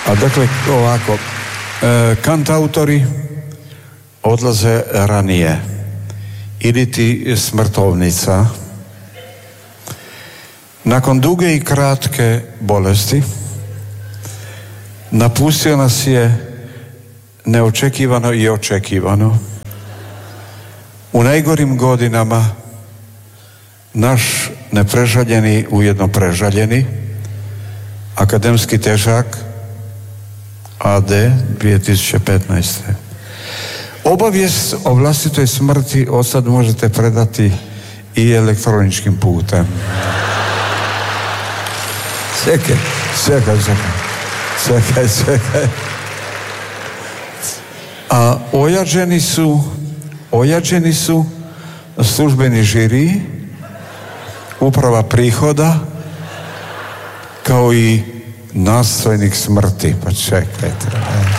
A dakle, ovako, kantautori odlaze ranije. Ili ti smrtovnica. Nakon duge i kratke bolesti napustio nas je neočekivano i očekivano. U najgorim godinama naš neprežaljeni, ujedno prežaljeni, akademski težak AD 2015. Obavijest o vlastitoj smrti od sad možete predati i elektroničkim putem. Čekaj. A ojađeni su službeni žiri, uprava prihoda, kao i nasljednik smrti. Pa čekajte.